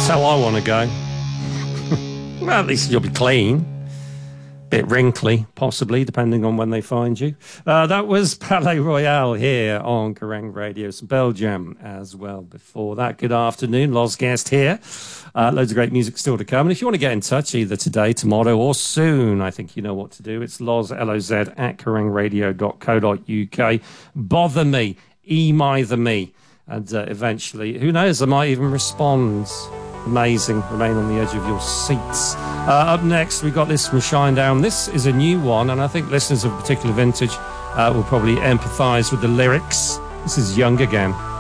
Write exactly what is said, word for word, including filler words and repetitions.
That's how I want to go. Well, at least you'll be clean. Bit wrinkly, possibly, depending on when they find you. Uh, that was Palais Royale here on Kerrang Radio. Some Belgium as well before that. Good afternoon, Loz Guest here. Uh, loads of great music still to come. And if you want to get in touch either today, tomorrow, or soon, I think you know what to do. It's Loz, L O Z, at kerrang radio dot co dot uk. Bother me, e-mither me. And uh, eventually, who knows, I might even respond. Amazing. Remain on the edge of your seats. Uh, up next, we got this from Shinedown. This is a new one, and I think listeners of a particular vintage uh, will probably empathise with the lyrics. This is Young Again.